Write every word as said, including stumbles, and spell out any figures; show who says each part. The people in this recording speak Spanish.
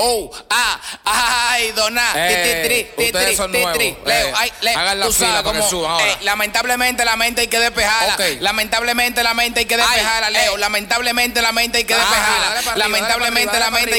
Speaker 1: Oh, ah, ay, doná.
Speaker 2: Eh, ustedes son nuevos.
Speaker 1: Leo,
Speaker 2: Eh,
Speaker 1: ay, Leo.
Speaker 2: hagan la
Speaker 1: Tú sabes
Speaker 2: fila para que
Speaker 1: cómo,
Speaker 2: suban ahora.
Speaker 1: eh, lamentablemente la mente hay que despejarla.
Speaker 2: Ok.
Speaker 1: Lamentablemente la mente hay que despejarla,
Speaker 2: Ay,
Speaker 1: Leo.
Speaker 2: eh.
Speaker 1: Lamentablemente la mente hay que
Speaker 2: Ajá,
Speaker 1: despejarla.
Speaker 2: dale para arriba,
Speaker 1: Lamentablemente
Speaker 2: dale
Speaker 1: la
Speaker 2: para
Speaker 1: mente hay